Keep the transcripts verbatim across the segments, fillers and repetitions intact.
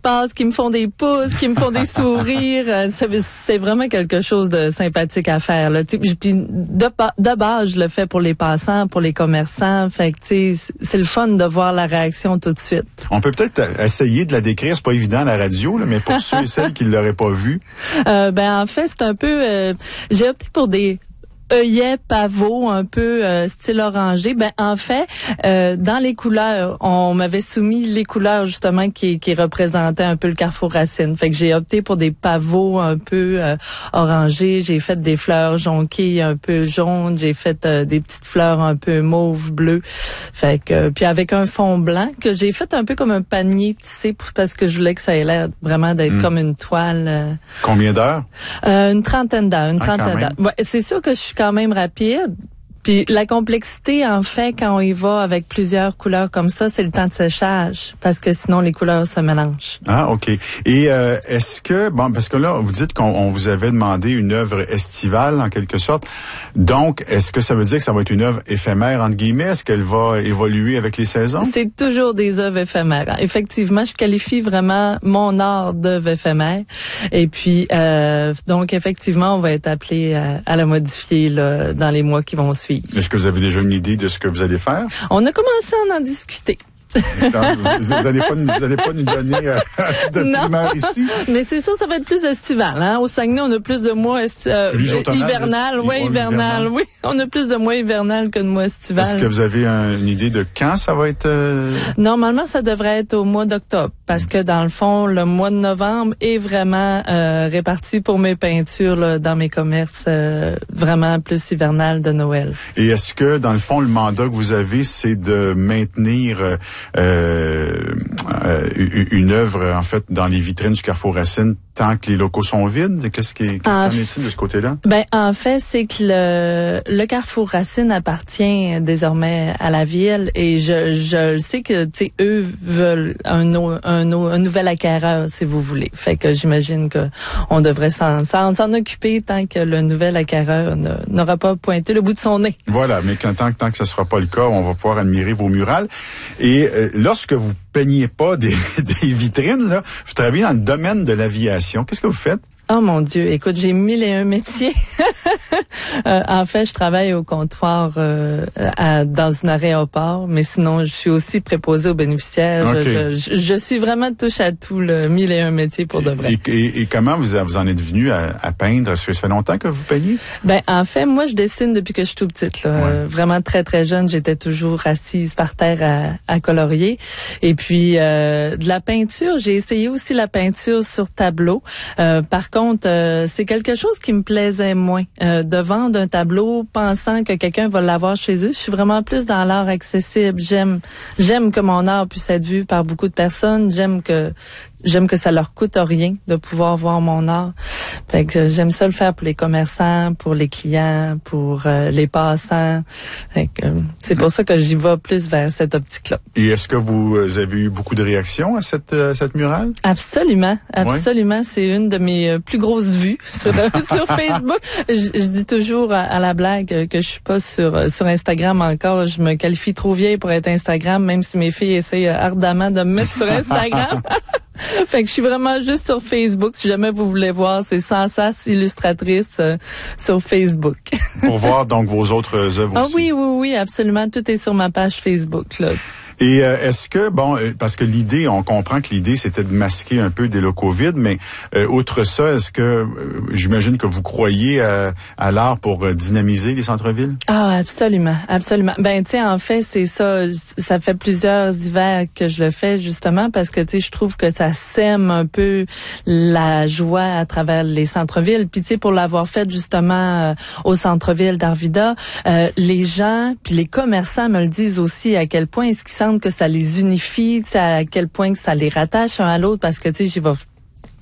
passent, qui me font des pouces, qui me font des sourires. C'est, c'est vraiment quelque chose de sympathique à faire, là. Puis de, de base, je le fais pour les passants, pour les commerçants. Fait que, tu sais, c'est le fun de voir la réaction tout de suite. On peut peut-être essayer de la décrire. C'est pas évident à la radio, là, mais pour ceux et celles qui ne l'auraient pas vu. Euh, ben, en fait, c'est un peu... Euh, j'ai opté pour des... œillet pavot un peu euh, style orangé. Ben en fait, euh, dans les couleurs, on m'avait soumis les couleurs justement qui qui représentaient un peu le Carrefour Racine. Fait que j'ai opté pour des pavots un peu euh, orangés. J'ai fait des fleurs jonquées un peu jaunes. J'ai fait euh, des petites fleurs un peu mauve bleu. Fait que euh, puis avec un fond blanc que j'ai fait un peu comme un panier tissé parce que je voulais que ça ait l'air vraiment d'être mmh. comme une toile. Euh, Combien d'heures? Euh, une trentaine d'heures. Une ah, trentaine d'heures. Ouais, c'est sûr que je suis quand même rapide. Puis la complexité, en fait, quand on y va avec plusieurs couleurs comme ça, c'est le temps de séchage, parce que sinon les couleurs se mélangent. Ah, ok. Et euh, est-ce que, bon, parce que là, vous dites qu'on on vous avait demandé une œuvre estivale, en quelque sorte. Donc, est-ce que ça veut dire que ça va être une œuvre éphémère, entre guillemets? Est-ce qu'elle va évoluer avec les saisons? C'est toujours des œuvres éphémères. Effectivement, je qualifie vraiment mon art d'œuvre éphémère. Et puis, euh, donc, effectivement, on va être appelé à, à la modifier là, dans les mois qui vont suivre. Est-ce que vous avez déjà une idée de ce que vous allez faire? On a commencé à en discuter. Vous n'allez pas, vous allez pas nous donner euh, de primeur ici? Mais c'est sûr, ça va être plus estival. Hein? Au Saguenay, on a plus de mois esti- euh, hivernal. Oui, hivernal. Oui, on a plus de mois hivernal que de mois estival. Est-ce que vous avez un, une idée de quand ça va être? Euh... Normalement, ça devrait être au mois d'octobre. Parce que dans le fond, le mois de novembre est vraiment euh, réparti pour mes peintures là, dans mes commerces euh, vraiment plus hivernales de Noël. Et est-ce que, dans le fond, le mandat que vous avez, c'est de maintenir euh, euh, une œuvre, en fait, dans les vitrines du Carrefour Racine tant que les locaux sont vides? Qu'est-ce qui qu'en est-il de ce côté-là? Ben, en fait, c'est que le, le Carrefour Racine appartient désormais à la ville et je, je sais que, tu sais, eux veulent un, un, un, un nouvel acquéreur, si vous voulez. Fait que j'imagine que on devrait s'en, s'en, s'en occuper tant que le nouvel acquéreur ne, n'aura pas pointé le bout de son nez. Voilà, mais quand, tant, tant que ce sera pas le cas, on va pouvoir admirer vos murales. Et euh, lorsque vous peignez pas des, des vitrines, là, vous travaillez dans le domaine de l'aviation. Qu'est-ce que vous faites? Oh mon Dieu, écoute, j'ai mille et un métiers. euh, en fait, je travaille au comptoir euh, à, dans un aéroport, mais sinon, je suis aussi préposée aux bénéficiaires. Okay. Je, je, je suis vraiment touche à tout, le mille et un métiers pour de vrai. Et, et, et comment vous, vous en êtes venu à, à peindre? Est-ce que ça fait longtemps que vous peignez? Ben, en fait, moi, je dessine depuis que je suis toute petite. Là. Ouais. Euh, vraiment très, très jeune, j'étais toujours assise par terre à, à colorier. Et puis, euh, de la peinture, j'ai essayé aussi la peinture sur tableau. Euh, par contre, Contre, euh, c'est quelque chose qui me plaisait moins. Euh, de vendre un tableau pensant que quelqu'un va l'avoir chez eux. Je suis vraiment plus dans l'art accessible. J'aime, j'aime que mon art puisse être vu par beaucoup de personnes. J'aime que J'aime que ça leur coûte rien de pouvoir voir mon art. Fait que j'aime ça le faire pour les commerçants, pour les clients, pour euh, les passants. Fait que, euh, c'est pour ça que j'y vais plus vers cette optique-là. Et est-ce que vous avez eu beaucoup de réactions à cette, à cette murale? Absolument, absolument. Ouais. C'est une de mes euh, plus grosses vues sur, sur Facebook. Je, je dis toujours à, à la blague que je suis pas sur sur Instagram encore. Je me qualifie trop vieille pour être Instagram, même si mes filles essayent ardemment de me mettre sur Instagram. Fait que je suis vraiment juste sur Facebook. Si jamais vous voulez voir, c'est Sansas Illustratrice euh, sur Facebook. Pour voir donc vos autres œuvres ah, aussi. Oui, oui, oui, absolument. Tout est sur ma page Facebook, là. Et euh, est-ce que, bon, parce que l'idée, on comprend que l'idée, c'était de masquer un peu des locaux vides, mais euh, outre ça, est-ce que, euh, j'imagine que vous croyez à, à l'art pour euh, dynamiser les centres-villes? Ah, absolument, absolument. Ben, tu sais, en fait, c'est ça, ça fait plusieurs hivers que je le fais, justement, parce que, tu sais, je trouve que ça sème un peu la joie à travers les centres-villes. Puis, tu sais, pour l'avoir fait, justement, euh, au centre-ville d'Arvida, euh, les gens, puis les commerçants me le disent aussi, à quel point est-ce qu'ils sentent que ça les unifie, à quel point que ça les rattache un à l'autre, parce que tu sais, j'y vais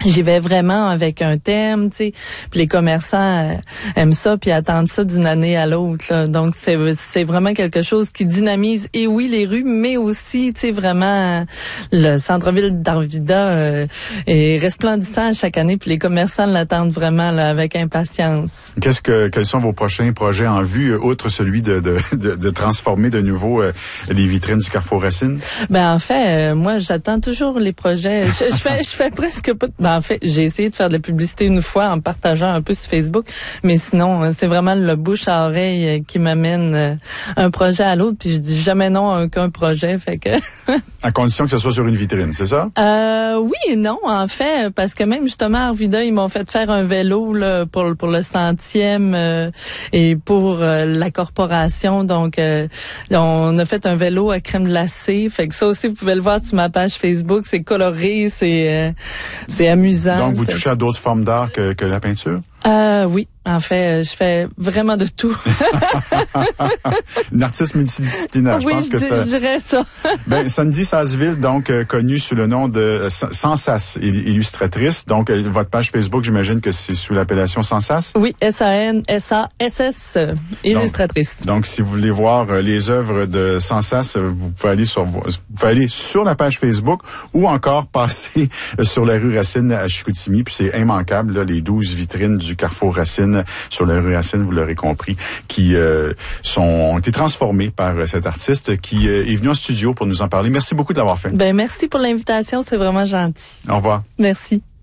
J'y vais vraiment avec un thème, tu sais. Puis les commerçants euh, aiment ça, puis attendent ça d'une année à l'autre, là. Donc c'est c'est vraiment quelque chose qui dynamise, et oui, les rues, mais aussi, tu sais, vraiment euh, le centre-ville d'Arvida euh, est resplendissant chaque année, puis les commerçants l'attendent vraiment là avec impatience. Qu'est-ce que quels sont vos prochains projets en vue, outre celui de de de, de transformer de nouveau euh, les vitrines du Carrefour Racine? Ben en fait, euh, moi j'attends toujours les projets. Je, je fais je fais presque pas. Ben en fait, j'ai essayé de faire de la publicité une fois en partageant un peu sur Facebook, mais sinon c'est vraiment le bouche à oreille qui m'amène un projet à l'autre, puis je dis jamais non à aucun projet, fait que. À condition que ce soit sur une vitrine, c'est ça? Euh, oui et non, en fait, parce que même justement à Arvida, ils m'ont fait faire un vélo là, pour pour le centième euh, et pour euh, la corporation, donc euh, on a fait un vélo à crème glacée, fait que ça aussi vous pouvez le voir sur ma page Facebook, c'est coloré, c'est euh, c'est amusant. Donc vous touchez à d'autres formes d'art que, que la peinture? Euh, oui, en fait, je fais vraiment de tout. Une artiste multidisciplinaire, oui, je pense que je, ça... je dirais ça. Ben, Sandy Sasseville, donc euh, connue sous le nom de euh, Sansas, illustratrice. Donc, euh, votre page Facebook, j'imagine que c'est sous l'appellation Sansas? Oui, S A N S A S S, euh, illustratrice. Donc, donc, si vous voulez voir euh, les œuvres de Sansas, euh, vous pouvez aller sur vous pouvez aller sur la page Facebook ou encore passer euh, sur la rue Racine à Chicoutimi. Puis c'est immanquable, là, les douze vitrines du Carrefour Racine sur la rue Racine, vous l'aurez compris, qui euh, sont ont été transformées par euh, cet artiste qui euh, est venu en studio pour nous en parler. Merci beaucoup d'avoir fait. Ben merci pour l'invitation, c'est vraiment gentil. Au revoir. Merci.